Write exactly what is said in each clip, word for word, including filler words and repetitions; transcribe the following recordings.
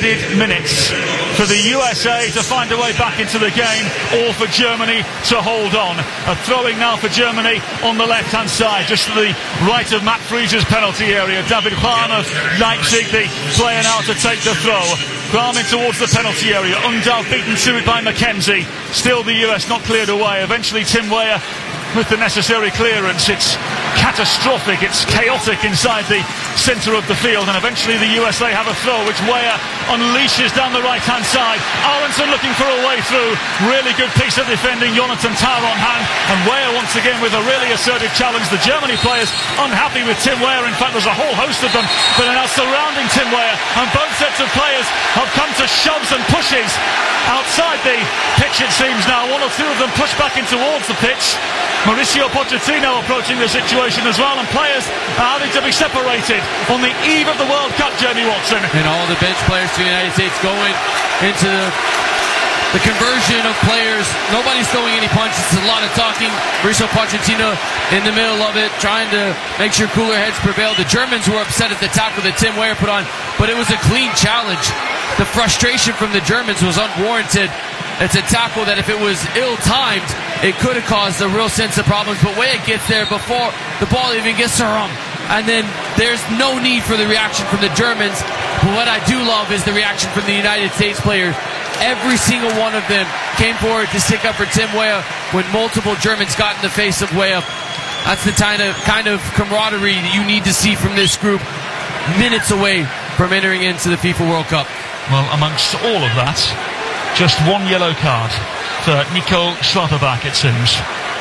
added minutes for the U S A to find a way back into the game, or for Germany to hold on. A throwing now for Germany on the left-hand side, just to the right of Matt Friese's penalty area. David Palm of Leipzig, the player now to take the throw. Palm in towards the penalty area. Undav beaten to it by McKenzie. Still the U S not cleared away. Eventually Tim Weah with the necessary clearance. It's catastrophic, it's chaotic inside the centre of the field, and eventually the U S A have a throw which Weah unleashes down the right hand side. Aronson looking for a way through. Really good piece of defending, Jonathan Tah on hand, and Weah once again with a really assertive challenge. The Germany players unhappy with Tim Weah. In fact, there's a whole host of them that are now surrounding Tim Weah, and both sets of players have come to shoves and pushes outside the pitch. It seems now one or two of them push back in towards the pitch. Mauricio Pochettino approaching the situation as well, and players are having to be separated on the eve of the World Cup, Jamie Watson. And all the bench players for the United States going into the, the conversion of players. Nobody's throwing any punches. It's a lot of talking. Mauricio Pochettino in the middle of it, trying to make sure cooler heads prevail. The Germans were upset at the tackle that Tim Weah put on, but it was a clean challenge. The frustration from the Germans was unwarranted. It's a tackle that if it was ill-timed, it could have caused a real sense of problems, but Weah gets there before the ball even gets to him. And then there's no need for the reaction from the Germans. But what I do love is the reaction from the United States players. Every single one of them came forward to stick up for Tim Weah when multiple Germans got in the face of Weah. That's the kind of, kind of camaraderie that you need to see from this group minutes away from entering into the FIFA World Cup. Well, amongst all of that, just one yellow card for Nico Schlotterbeck, it seems.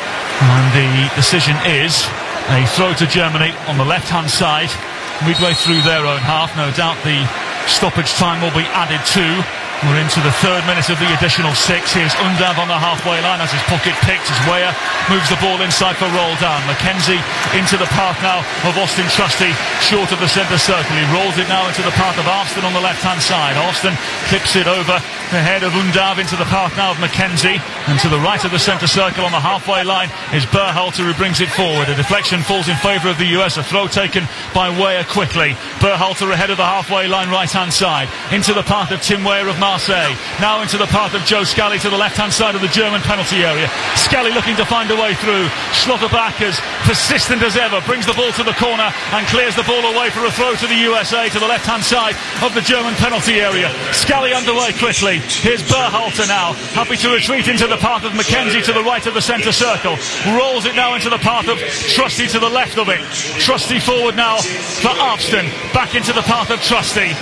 And the decision is a throw to Germany on the left-hand side, midway through their own half. No doubt the stoppage time will be added to. We're into the third minute of the additional six. Here's Undav on the halfway line as his pocket picked as Weah moves the ball inside for Roldan. McKenzie into the path now of Austin Trusty, short of the centre circle. He rolls it now into the path of Arston on the left-hand side. Arston clips it over the head of Undav into the path now of McKenzie. And to the right of the centre circle on the halfway line is Berhalter, who brings it forward. A deflection falls in favour of the U S. A throw taken by Weah quickly. Berhalter ahead of the halfway line right-hand side. Into the path of Tim Weah of Marseille. Now into the path of Joe Scally to the left-hand side of the German penalty area. Scally looking to find a way through. Schlotterbeck, as persistent as ever, brings the ball to the corner and clears the ball away for a throw to the U S A to the left-hand side of the German penalty area. Scally underway quickly. Here's Berhalter now, happy to retreat into the path of McKenzie to the right of the centre circle. Rolls it now into the path of Trusty to the left of it. Trusty forward now for Arston. Back into the path of Trusty.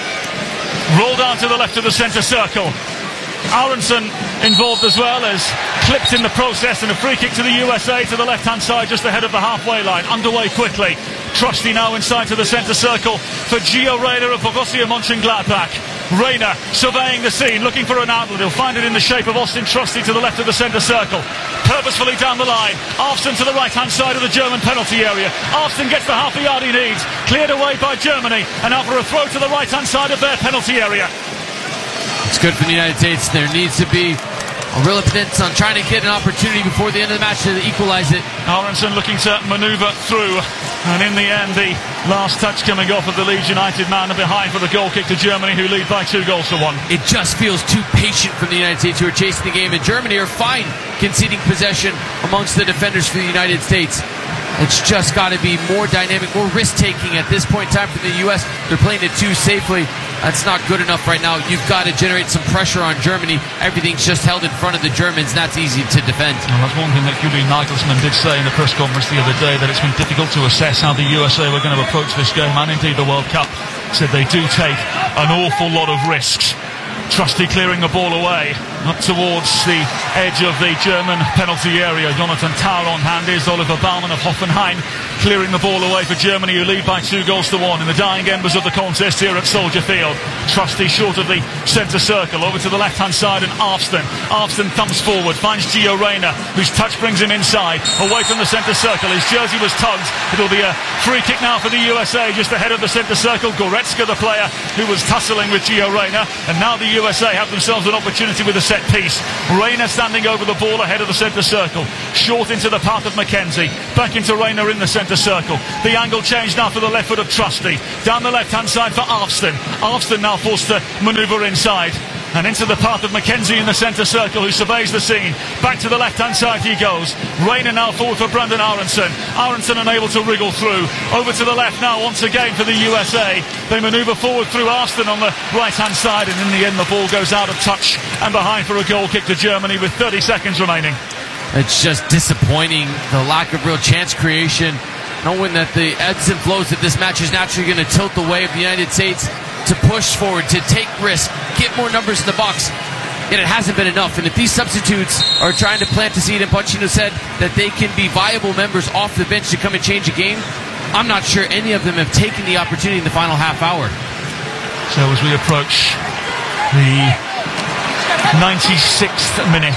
Roll down to the left of the centre circle. Aronson involved as well, as clipped in the process, and a free kick to the U S A to the left-hand side just ahead of the halfway line. Underway quickly. Trusty now inside to the centre circle for Gio Reyna of Borussia Mönchengladbach. Reyna surveying the scene, looking for an outlet. He'll find it in the shape of Austin Trusty to the left of the centre circle. Purposefully down the line. Arston to the right-hand side of the German penalty area. Arston gets the half a yard he needs. Cleared away by Germany. And now for a throw to the right-hand side of their penalty area. It's good for the United States. There needs to be a real emphasis on trying to get an opportunity before the end of the match to equalise it. Aronson looking to manoeuvre through, and in the end the last touch coming off of the Leeds United man behind for the goal kick to Germany, who lead by two goals to one. It just feels too patient from the United States, who are chasing the game, and Germany are fine conceding possession amongst the defenders for the United States. It's just got to be more dynamic, more risk-taking at this point in time for the U S. They're playing it too safely. That's not good enough right now. You've got to generate some pressure on Germany. Everything's just held in front of the Germans, and that's easy to defend. Well, that's one thing that Julian Nagelsmann did say in the press conference the other day, that it's been difficult to assess how the U S A were going to approach this game, and indeed the World Cup. Said they do take an awful lot of risks. Trusty clearing the ball away up towards the edge of the German penalty area. Jonathan Tah on hand. Is Oliver Baumann of Hoffenheim clearing the ball away for Germany, who lead by two goals to one in the dying embers of the contest here at Soldier Field. Trusty short of the centre circle, over to the left-hand side, and Arston. Arston thumbs forward, finds Gio Reyna, whose touch brings him inside, away from the centre circle. His jersey was tugged. It'll be a free kick now for the U S A, just ahead of the centre circle. Goretzka, the player who was tussling with Gio Reyna, and now the U S A have themselves an opportunity with a set piece. Reyna standing over the ball ahead of the centre circle, short into the path of McKenzie, back into Reyna in the centre centre circle. The angle change now for the left foot of Trusty. Down the left-hand side for Alfston. Alfston now forced to manoeuvre inside. And into the path of Mackenzie in the centre circle, who surveys the scene. Back to the left-hand side he goes. Rayner now forward for Brandon Aronson. Aronson unable to wriggle through. Over to the left now once again for the U S A. They manoeuvre forward through Arston on the right-hand side, and in the end the ball goes out of touch and behind for a goal kick to Germany with thirty seconds remaining. It's just disappointing, the lack of real chance creation, knowing that the ebbs and flows of this match is naturally going to tilt the way of the United States to push forward, to take risks, get more numbers in the box. Yet it hasn't been enough. And if these substitutes are trying to plant a seed, and Pochettino said that they can be viable members off the bench to come and change a game, I'm not sure any of them have taken the opportunity in the final half hour. So as we approach the ninety-sixth minute,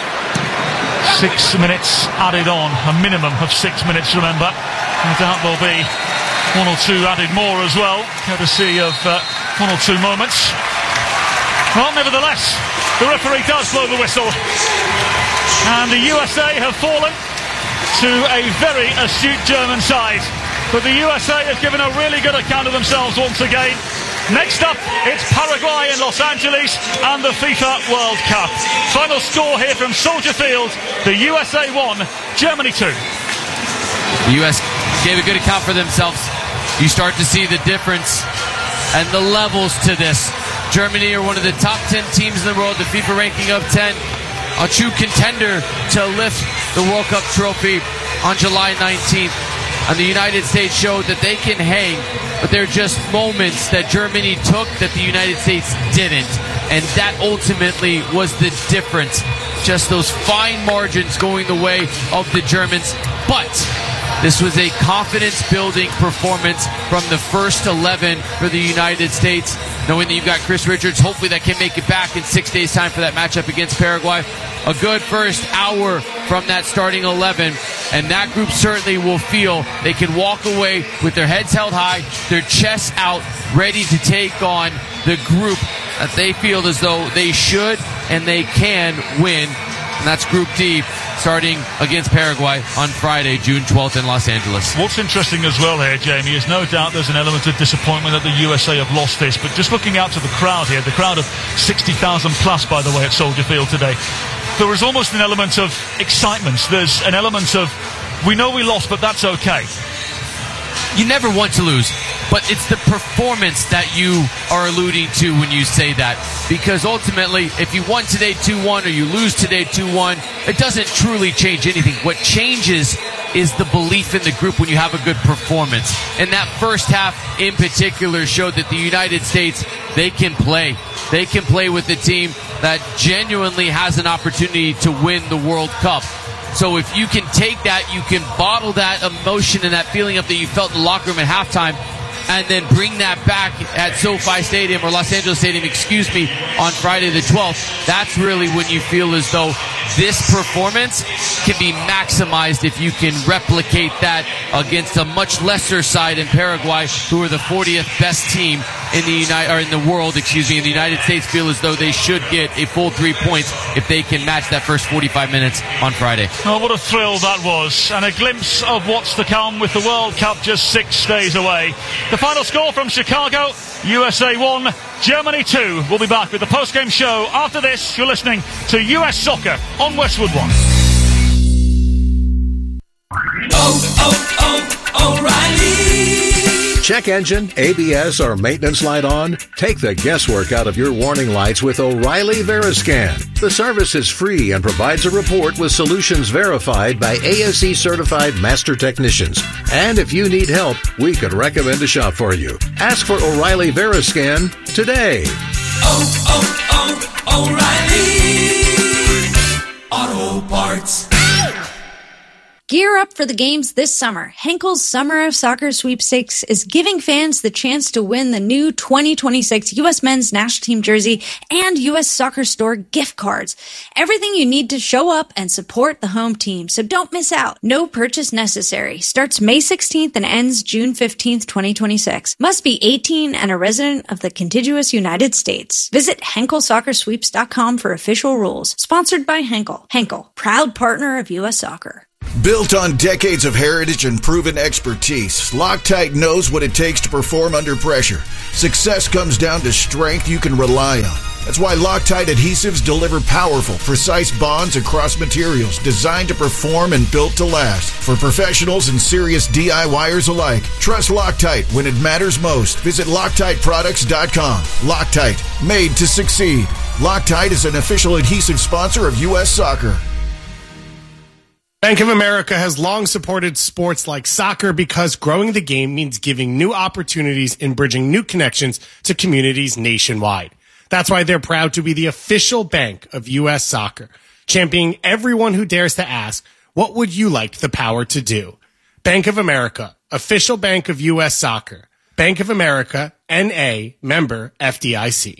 six minutes added on, a minimum of six minutes, remember. No doubt there'll be one or two added more as well, courtesy of uh, one or two moments. Well, nevertheless, the referee does blow the whistle. And the U S A have fallen to a very astute German side. But the U S A have given a really good account of themselves once again. Next up, it's Paraguay in Los Angeles and the FIFA World Cup. Final score here from Soldier Field. The U S A won, Germany two. The U S gave a good account for themselves. You start to see the difference and the levels to this. Germany are one of the top ten teams in the world, the FIFA ranking of ten. A true contender to lift the World Cup trophy on July nineteenth. And the United States showed that they can hang, but they're just moments that Germany took that the United States didn't. And that ultimately was the difference. Just those fine margins going the way of the Germans. But this was a confidence-building performance from the first eleven for the United States. Knowing that you've got Chris Richards, hopefully that can make it back in six days' time for that matchup against Paraguay. A good first hour from that starting eleven, and that group certainly will feel they can walk away with their heads held high, their chests out, ready to take on the group that they feel as though they should and they can win. And that's Group D, starting against Paraguay on Friday, June twelfth in Los Angeles. What's interesting as well here, Jamie, is no doubt there's an element of disappointment that the U S A have lost this, but just looking out to the crowd here, the crowd of sixty thousand plus, by the way, at Soldier Field today, there is almost an element of excitement. There's an element of, we know we lost, but that's okay. You never want to lose, but it's the performance that you are alluding to when you say that. Because ultimately, if you won today two one or you lose today two one, it doesn't truly change anything. What changes is the belief in the group when you have a good performance. And that first half in particular showed that the United States, they can play. They can play with a team that genuinely has an opportunity to win the World Cup. So if you can take that, you can bottle that emotion and that feeling of that you felt in the locker room at halftime, and then bring that back at SoFi Stadium, or Los Angeles Stadium, excuse me, on Friday the twelfth. That's really when you feel as though this performance can be maximized if you can replicate that against a much lesser side in Paraguay, who are the fortieth best team in the United or in the world, excuse me. In the United States feel as though they should get a full three points if they can match that first forty-five minutes on Friday. Oh, what a thrill that was, and a glimpse of what's to come with the World Cup just six days away. The final score from Chicago, U S A one, Germany two. We'll be back with the post-game show after this. You're listening to U S Soccer on Westwood One. Oh, oh, oh, O'Reilly. Check engine, A B S, or maintenance light on? Take the guesswork out of your warning lights with O'Reilly Veriscan. The service is free and provides a report with solutions verified by A S E certified master technicians. And if you need help, we could recommend a shop for you. Ask for O'Reilly Veriscan today. Oh, oh, oh, O'Reilly Auto Parts. Gear up for the games this summer. Henkel's Summer of Soccer Sweepstakes is giving fans the chance to win the new twenty twenty-six U S Men's National Team jersey and U S Soccer Store gift cards. Everything you need to show up and support the home team, so don't miss out. No purchase necessary. Starts May sixteenth and ends June fifteenth, twenty twenty-six. Must be eighteen and a resident of the contiguous United States. Visit Henkel Soccer Sweeps dot com for official rules. Sponsored by Henkel. Henkel, proud partner of U S Soccer. Built on decades of heritage and proven expertise, Loctite knows what it takes to perform under pressure. Success comes down to strength you can rely on. That's why Loctite adhesives deliver powerful, precise bonds across materials designed to perform and built to last. For professionals and serious DIYers alike, trust Loctite when it matters most. Visit Loctite Products dot com. Loctite, made to succeed. Loctite is an official adhesive sponsor of U S Soccer. Bank of America has long supported sports like soccer because growing the game means giving new opportunities and bridging new connections to communities nationwide. That's why they're proud to be the official bank of U S Soccer, championing everyone who dares to ask, what would you like the power to do? Bank of America, official bank of U S Soccer. Bank of America, N A, member F D I C.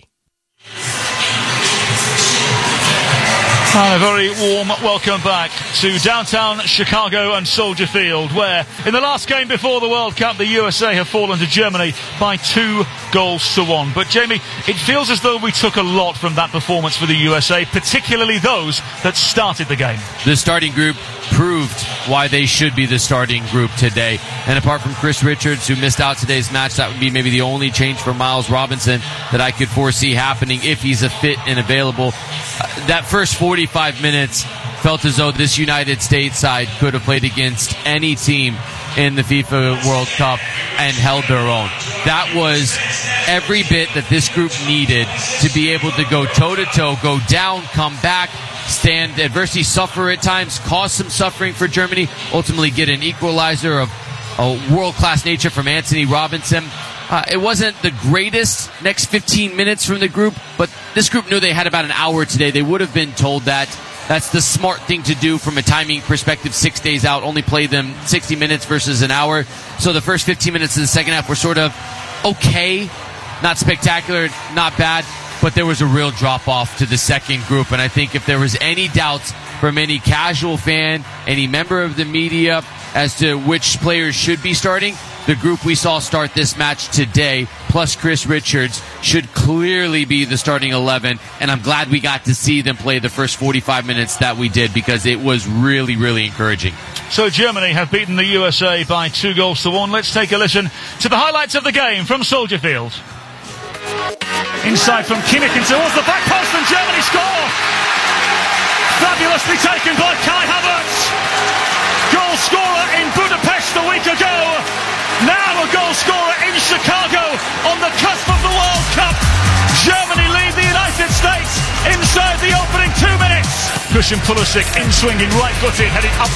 And a very warm welcome back to downtown Chicago and Soldier Field, where in the last game before the World Cup, the U S A have fallen to Germany by two goals to one. But Jamie, it feels as though we took a lot from that performance for the U S A, particularly those that started the game. The starting group proved why they should be the starting group today. And apart from Chris Richards, who missed out today's match, that would be maybe the only change for Miles Robinson that I could foresee happening if he's a fit and available. Uh, that first forty-five minutes felt as though this United States side could have played against any team in the FIFA World Cup and held their own. That was every bit that this group needed to be able to go toe-to-toe, go down, come back, stand adversity, suffer at times, cause some suffering for Germany, ultimately get an equalizer of a world-class nature from Anthony Robinson. Uh, it wasn't the greatest next fifteen minutes from the group, but this group knew they had about an hour today. They would have been told that. That's the smart thing to do from a timing perspective, six days out, only play them sixty minutes versus an hour. So the first fifteen minutes of the second half were sort of okay, not spectacular, not bad, but there was a real drop-off to the second group. And I think if there was any doubts from any casual fan, any member of the media as to which players should be starting, the group we saw start this match today, plus Chris Richards, should clearly be the starting eleven, and I'm glad we got to see them play the first forty-five minutes that we did, because it was really, really encouraging. So Germany have beaten the U S A by two goals to one. Let's take a listen to the highlights of the game from Soldier Field. Inside from Kimmich and towards the back post, and Germany score! Fabulously taken by Kai Havertz! Goal scorer in Budapest a week ago. Now a goal scorer in Chicago on the cusp of the World Cup. Germany lead the United States inside the opening two minutes. Christian Pulisic in swinging, right footed, heading up